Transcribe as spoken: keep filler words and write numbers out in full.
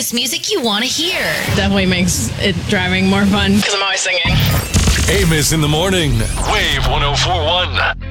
dance music you want to hear. Definitely makes it driving more fun because I'm always singing. Amos in the morning. Wave one oh four one.